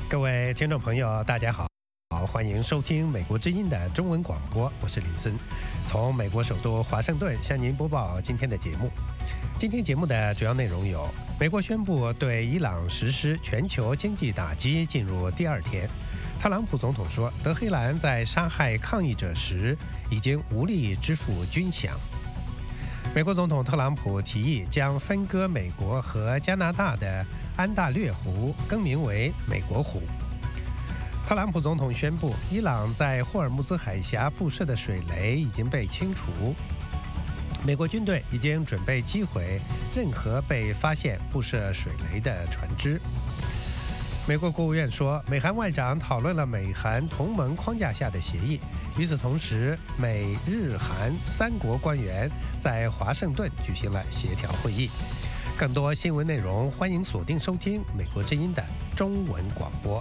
各位听众朋友，大家好，欢迎收听美国之音的中文广播，我是林森，从美国首都华盛顿向您播报今天的节目。今天节目的主要内容有：美国宣布对伊朗实施全球经济打击进入第二天；特朗普总统说，德黑兰在杀害抗议者时已经无力支付军饷；美国总统特朗普提议将分割美国和加拿大的安大略湖更名为美国湖；特朗普总统宣布，伊朗在霍尔木兹海峡布设的水雷已经被清除；美国军队已经准备击毁任何被发现布设水雷的船只。美国国务院说，美韩外长讨论了美韩同盟框架下的协议。与此同时，美日韩三国官员在华盛顿举行了协调会议。更多新闻内容，欢迎锁定收听美国之音的中文广播。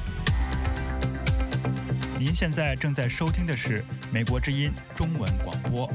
您现在正在收听的是美国之音中文广播。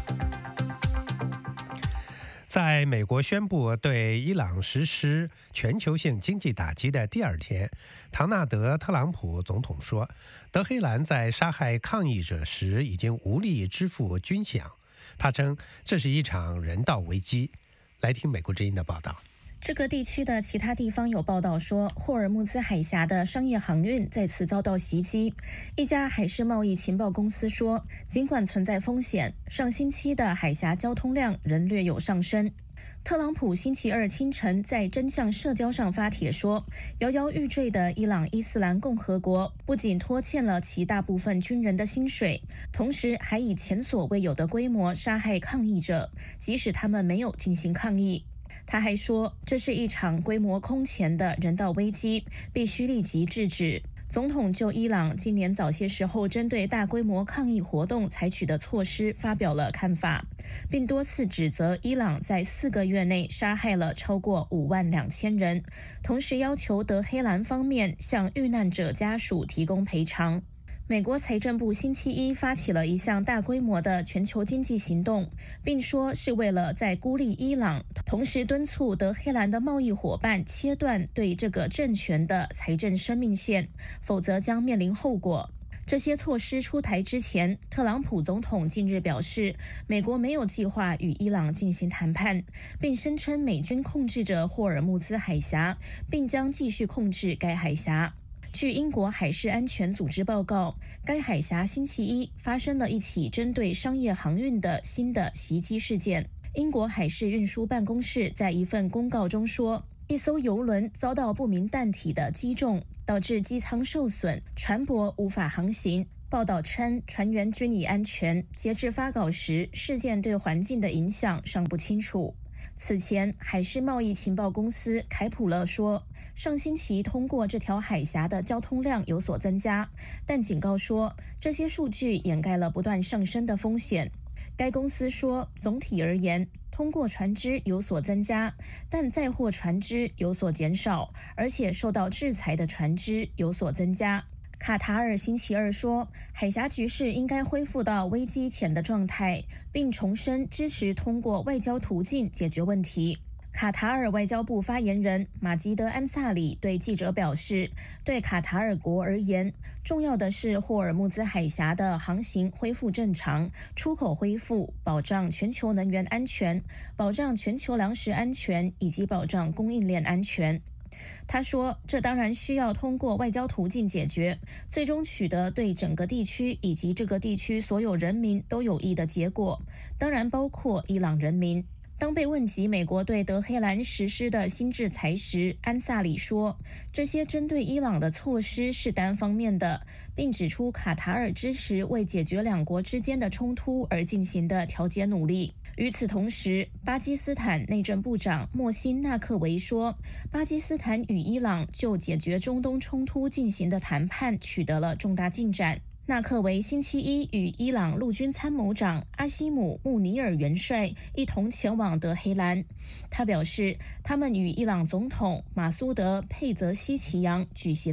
在美国宣布对伊朗实施全球性经济打击的第二天，唐纳德·特朗普总统说，德黑兰在杀害抗议者时已经无力支付军饷。他称这是一场人道危机。来听美国之音的报道。 这个地区的其他地方有报道说，霍尔木兹海峡的商业航运再次遭到袭击。一家海事贸易情报公司说，尽管存在风险，上星期的海峡交通量仍略有上升。特朗普星期二清晨在真相社交上发帖说，摇摇欲坠的伊朗伊斯兰共和国不仅拖欠了其大部分军人的薪水，同时还以前所未有的规模杀害抗议者，即使他们没有进行抗议。他还说，这是一场规模空前的人道危机，必须立即制止。总统就伊朗今年早些时候针对大规模抗议活动采取的措施发表了看法，并多次指责伊朗在4个月内杀害了超过52000人，同时要求德黑兰方面向遇难者家属提供赔偿。美国财政部星期一发起了一项大规模的全球经济行动，并说是为了在孤立伊朗，同时敦促德黑兰的贸易伙伴切断对这个政权的财政生命线，否则将面临后果。这些措施出台之前，特朗普总统近日表示，美国没有计划与伊朗进行谈判，并声称美军控制着霍尔木兹海峡，并将继续控制该海峡。据英国海事安全组织报告，该海峡星期一发生了一起针对商业航运的新的袭击事件。英国海事运输办公室在一份公告中说，一艘邮轮遭到不明弹体的击中，导致机舱受损，船舶无法航行。报道称，船员均已安全。截至发稿时，事件对环境的影响尚不清楚。此前，海事贸易情报公司凯普勒说，上星期通过这条海峡的交通量有所增加，但警告说，这些数据掩盖了不断上升的风险。该公司说，总体而言，通过船只有所增加，但载货船只有所减少，而且受到制裁的船只有所增加。卡塔尔星期二说，海峡局势应该恢复到危机前的状态，并重申支持通过外交途径解决问题。卡塔尔外交部发言人马吉德·安萨里对记者表示，对卡塔尔国而言，重要的是霍尔木兹海峡的航行恢复正常，出口恢复，保障全球能源安全，保障全球粮食安全，以及保障供应链安全。他说，这当然需要通过外交途径解决，最终取得对整个地区以及这个地区所有人民都有益的结果，当然包括伊朗人民。当被问及美国对德黑兰实施的新制裁时，安萨里说，这些针对伊朗的措施是单方面的，并指出卡塔尔支持为解决两国之间的冲突而进行的调解努力。与此同时，巴基斯坦内政部长莫辛纳克维说，巴基斯坦与伊朗就解决中东冲突进行的谈判取得了重大进展。纳克维星期一与伊朗陆军参谋长阿西姆·穆尼尔元帅一同前往德黑兰。他表示，他们与伊朗总统马苏德·佩泽西奇扬举行了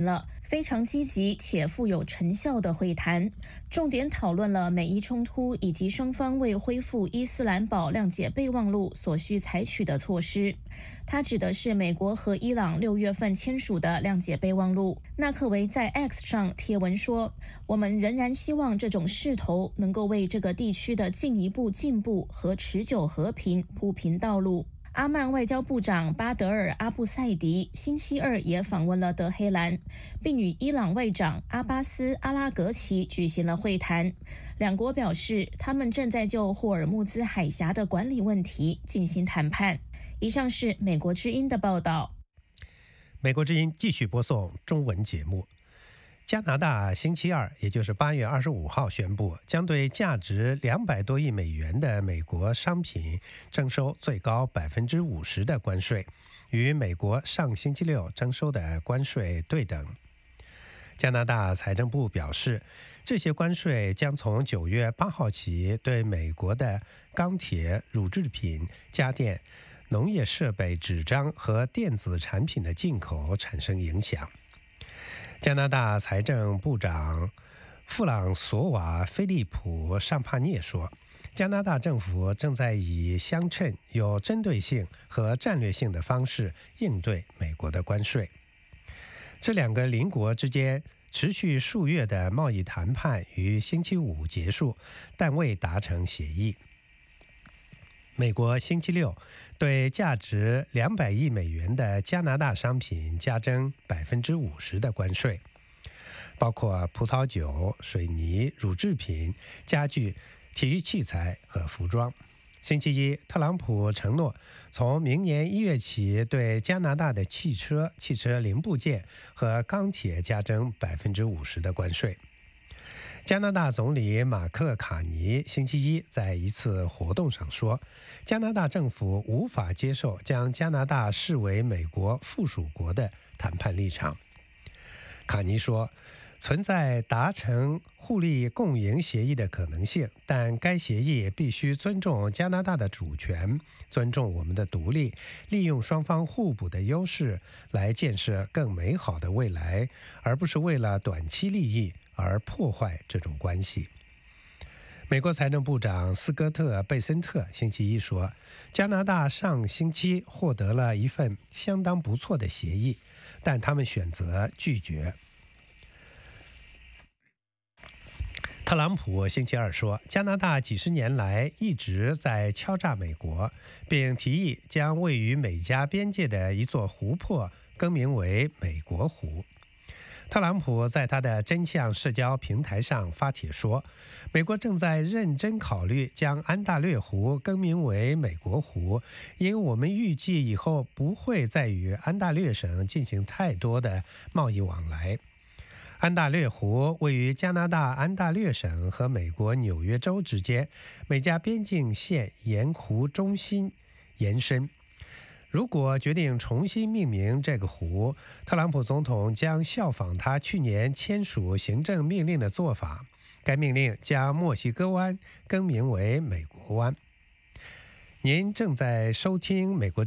非常积极且富有成效的会谈，重点讨论了美伊冲突以及双方为恢复伊斯兰堡谅解备忘录所需采取的措施。它指的是美国和伊朗6月份签署的谅解备忘录。纳克维在 X 上贴文说：“我们仍然希望这种势头能够为这个地区的进一步进步和持久和平铺平道路。”阿曼外交部长巴德尔·阿布赛迪星期二也访问了德黑兰，并与伊朗外长阿巴斯·阿拉格齐举行了会谈。两国表示，他们正在就霍尔木兹海峡的管理问题进行谈判。以上是美国之音的报道。 美国之音继续播送中文节目。加拿大星期二，也就是8月25号宣布，将对价值200多亿美元的美国商品征收最高50%的关税，与美国上星期六征收的关税对等。加拿大财政部表示，这些关税将从9月8号起对美国的钢铁、乳制品、家电、农业设备、纸张和电子产品的进口产生影响。加拿大财政部长弗朗索瓦·菲利普·尚帕涅说，加拿大政府正在以相称、有针对性和战略性的方式应对美国的关税。这两个邻国之间持续数月的贸易谈判于星期五结束，但未达成协议。美国星期六对价值200亿美元的加拿大商品加征50%的关税，包括葡萄酒、水泥、乳制品、家具、体育器材和服装。星期一，特朗普承诺从明年1月起对加拿大的汽车、汽车零部件和钢铁加征50%的关税。加拿大总理马克·卡尼星期一在一次活动上说，加拿大政府无法接受将加拿大视为美国附属国的谈判立场。卡尼说，存在达成互利共赢协议的可能性，但该协议必须尊重加拿大的主权，尊重我们的独立，利用双方互补的优势来建设更美好的未来，而不是为了短期利益而破坏这种关系。美国财政部长斯科特·贝森特星期一说，加拿大上星期获得了一份相当不错的协议，但他们选择拒绝。特朗普星期二说，加拿大几十年来一直在敲诈美国，并提议将位于美加边界的一座湖泊更名为美国湖。特朗普在他的真相社交平台上发帖说，美国正在认真考虑将安大略湖更名为美国湖，因为我们预计以后不会再与安大略省进行太多的贸易往来。安大略湖位于加拿大安大略省和美国纽约州之间，美加边境线沿湖中心延伸。如果决定重新命名这个湖，特朗普总统将效仿他去年签署行政命令的做法，该命令将墨西哥湾更名为美国湾。您正在收听美国